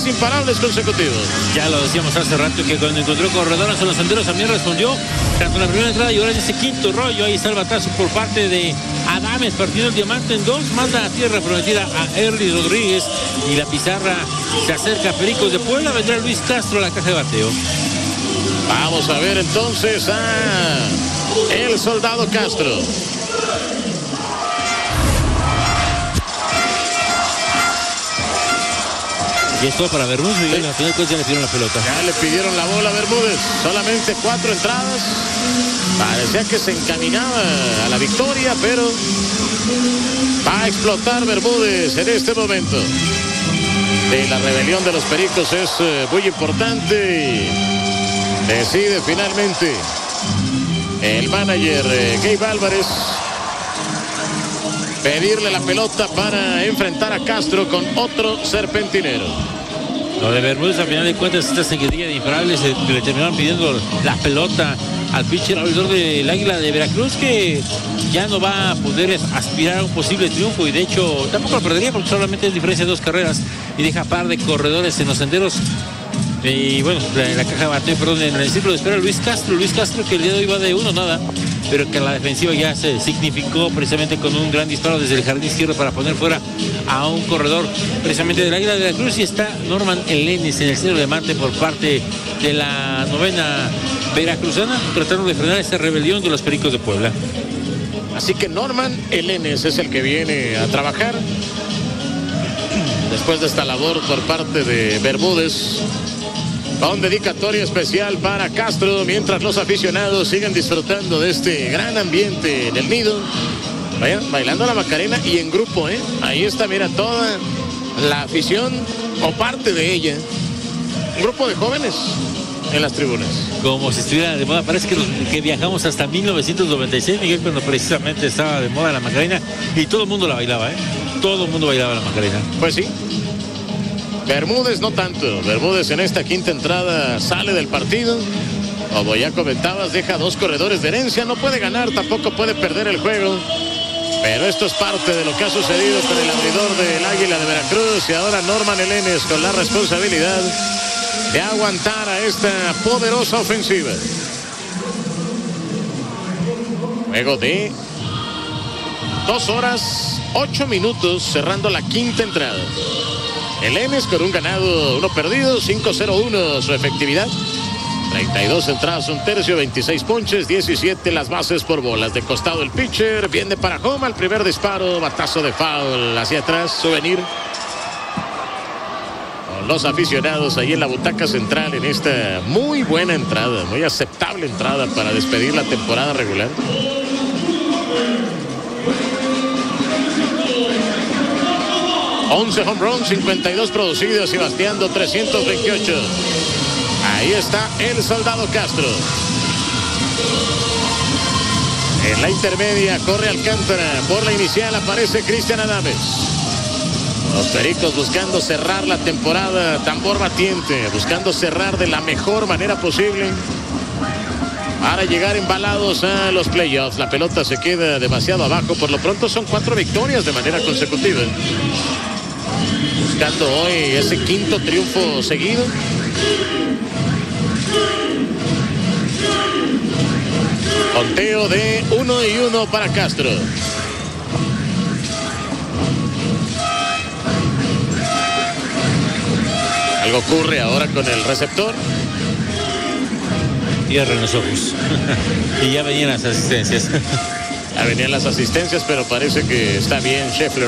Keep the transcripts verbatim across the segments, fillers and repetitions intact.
tres imparables consecutivos. Ya lo decíamos hace rato que cuando encontró corredores en los senderos también respondió. Tanto en la primera entrada y ahora en ese quinto rollo. Ahí está el batazo por parte de Adames, partiendo el diamante en dos. Manda a tierra prometida a Erly Rodríguez. Y la pizarra se acerca a Pericos de Puebla. Vendrá Luis Castro a la caja de bateo. Vamos a ver entonces a el Soldado Castro. Y esto para Bermúdez, Miguel, sí. Al final pues ya le pidieron la pelota. Ya le pidieron la bola a Bermúdez. Solamente cuatro entradas. Parecía que se encaminaba a la victoria, pero va a explotar Bermúdez en este momento. Y la rebelión de los Pericos es uh, muy importante. Decide finalmente el manager eh, Gabe Álvarez pedirle la pelota para enfrentar a Castro con otro serpentinero. Lo de Bermúdez, a final de cuentas, esta seguidilla de imparables eh, le terminaron pidiendo la pelota al pitcher abridor del Águila de Veracruz, que ya no va a poder aspirar a un posible triunfo, y de hecho tampoco lo perdería porque solamente es diferencia de dos carreras y deja par de corredores en los senderos. Y bueno, la, la caja de bateo, perdón, en el círculo de espera Luis Castro, Luis Castro que el día de hoy va de uno nada, pero que a la defensiva ya se significó precisamente con un gran disparo desde el jardín izquierdo para poner fuera a un corredor precisamente del Águila de Veracruz. Y está Norman Elenes en el centro de mate por parte de la novena veracruzana, tratando de frenar esta rebelión de los Pericos de Puebla. Así que Norman Elenes es el que viene a trabajar después de esta labor por parte de Bermúdez, con dedicatoria especial para Castro, mientras los aficionados siguen disfrutando de este gran ambiente en el nido. Vaya, bailando la Macarena y en grupo, ¿eh? Ahí está, mira, toda la afición o parte de ella. Un grupo de jóvenes en las tribunas. Como si estuviera de moda. Parece que, los, que viajamos hasta mil novecientos noventa y seis, Miguel, cuando precisamente estaba de moda la Macarena y todo el mundo la bailaba, ¿eh? Todo el mundo bailaba la Macarena. Pues sí. Bermúdez no tanto. Bermúdez en esta quinta entrada sale del partido. Como ya comentabas, deja dos corredores de herencia. No puede ganar, tampoco puede perder el juego. Pero esto es parte de lo que ha sucedido con el abridor del Águila de Veracruz. Y ahora Norman Elenes con la responsabilidad de aguantar a esta poderosa ofensiva. Luego de dos horas, ocho minutos, cerrando la quinta entrada. Elenes con un ganado, uno perdido, cinco cero uno su efectividad. treinta y dos entradas, un tercio, veintiséis ponches, diecisiete las bases por bolas. De costado el pitcher, viene para home al primer disparo, batazo de foul hacia atrás, souvenir. Con los aficionados ahí en la butaca central en esta muy buena entrada, muy aceptable entrada para despedir la temporada regular. once home runs, cincuenta y dos producidos y bateando trescientos veintiocho. Ahí está el Soldado Castro. En la intermedia corre Alcántara. Por la inicial aparece Cristian Adames. Los Pericos buscando cerrar la temporada, tambor batiente, buscando cerrar de la mejor manera posible para llegar embalados a los playoffs. La pelota se queda demasiado abajo. Por lo pronto son cuatro victorias de manera consecutiva. Buscando hoy ese quinto triunfo seguido. Conteo de uno y uno para Castro. Algo ocurre ahora con el receptor. Cierren los ojos. Y ya venían las asistencias. Ya venían las asistencias, pero parece que está bien Scheffler.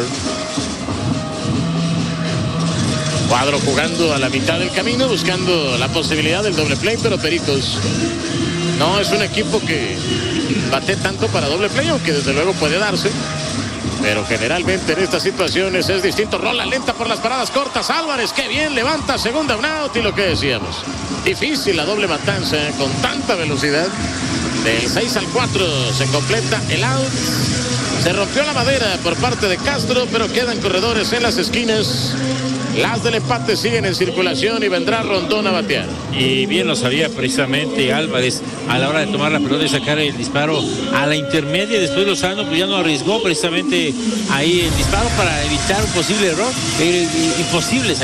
Cuadro jugando a la mitad del camino, buscando la posibilidad del doble play, pero Pericos no es un equipo que bate tanto para doble play, aunque desde luego puede darse. Pero generalmente en estas situaciones es distinto. Rola lenta por las paradas cortas. Álvarez, qué bien, levanta segunda, un out. Y lo que decíamos, difícil la doble matanza con tanta velocidad. Del seis al cuatro se completa el out. Se rompió la madera por parte de Castro, pero quedan corredores en las esquinas. Las del empate siguen en circulación y vendrá Rondón a batear. Y bien lo sabía precisamente Álvarez a la hora de tomar la pelota y sacar el disparo a la intermedia. Después Lozano pues ya no arriesgó precisamente ahí el disparo para evitar un posible error. Era imposible